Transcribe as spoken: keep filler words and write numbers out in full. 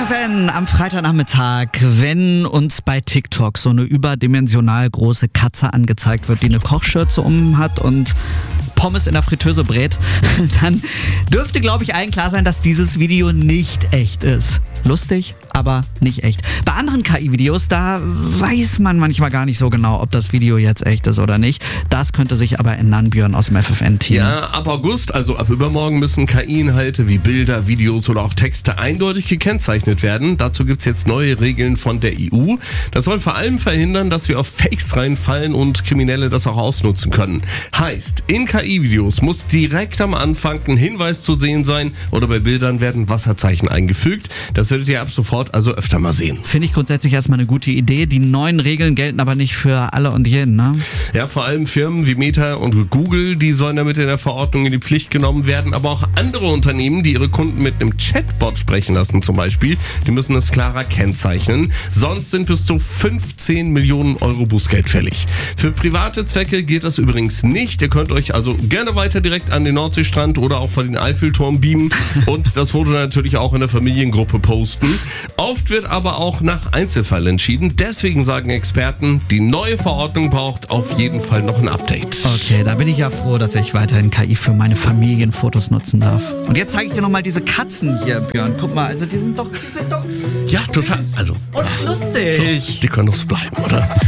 F N am Freitagnachmittag, wenn uns bei TikTok so eine überdimensional große Katze angezeigt wird, die eine Kochschürze um hat und Pommes in der Fritteuse brät, dann dürfte, glaube ich, allen klar sein, dass dieses Video nicht echt ist. Lustig, aber nicht echt. Bei anderen K I-Videos, da weiß man manchmal gar nicht so genau, ob das Video jetzt echt ist oder nicht. Das könnte sich aber ändern, Björn aus dem F F N-Team. Ja, ab August, also ab übermorgen, müssen K I-Inhalte wie Bilder, Videos oder auch Texte eindeutig gekennzeichnet werden. Dazu gibt's jetzt neue Regeln von der E U. Das soll vor allem verhindern, dass wir auf Fakes reinfallen und Kriminelle das auch ausnutzen können. Heißt, in K I-Videos muss direkt am Anfang ein Hinweis zu sehen sein oder bei Bildern werden Wasserzeichen eingefügt. Das werdet ihr ab sofort also öfter mal sehen. Finde ich grundsätzlich erstmal eine gute Idee. Die neuen Regeln gelten aber nicht für alle und jeden, ne? Ja, vor allem Firmen wie Meta und Google, die sollen damit in der Verordnung in die Pflicht genommen werden. Aber auch andere Unternehmen, die ihre Kunden mit einem Chatbot sprechen lassen zum Beispiel, die müssen es klarer kennzeichnen. Sonst sind bis zu fünfzehn Millionen Euro Bußgeld fällig. Für private Zwecke gilt das übrigens nicht. Ihr könnt euch also gerne weiter direkt an den Nordseestrand oder auch vor den Eiffelturm beamen und das Foto natürlich auch in der Familiengruppe posten. Oft wird aber auch nach Einzelfall entschieden. Deswegen sagen Experten, die neue Verordnung braucht auf jeden Fall noch ein Update. Okay, da bin ich ja froh, dass ich weiterhin K I für meine Familienfotos nutzen darf. Und jetzt zeige ich dir nochmal diese Katzen hier, Björn. Guck mal, also die sind doch, die sind doch Ja, total. Also, und lustig. so, die können doch so bleiben, oder?